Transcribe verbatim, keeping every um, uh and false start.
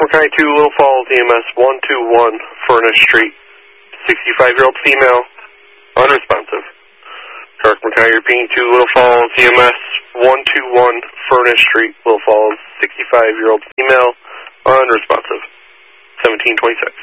County two, Little Falls, E M S one two one, Furnace Street. sixty-five-year-old female, unresponsive. Clarkmore County, repeating two, Little Falls, E M S one two one, Furnace Street, Little Falls, sixty-five-year-old female, unresponsive. seventeen twenty-six.